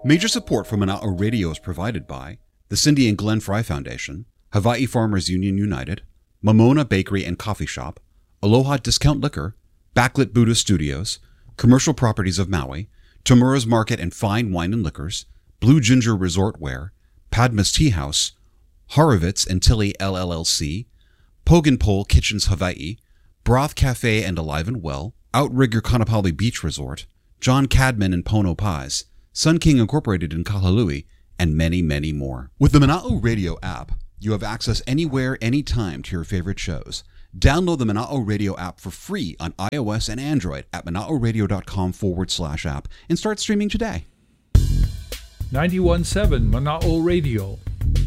Major support for Mana'o Radio is provided by the Cindy and Glenn Fry Foundation, Hawaii Farmers Union United, Mamona Bakery and Coffee Shop, Aloha Discount Liquor, Backlit Buddha Studios, Commercial Properties of Maui, Tamura's Market and Fine Wine and Liquors, Blue Ginger Resort Wear, Padma's Tea House, Horovitz and Tilly LLC, Pogan Pole Kitchens Hawaii, Broth Cafe and Alive and Well, Outrigger Kaanapali Beach Resort, John Cadman and Pono Pies, Sun King Incorporated in Kahului, and many, many more. With the Mana'o Radio app, you have access anywhere, anytime to your favorite shows. Download the Mana'o Radio app for free on iOS and Android at mana'oradio.com/app and start streaming today. 91.7 Mana'o Radio,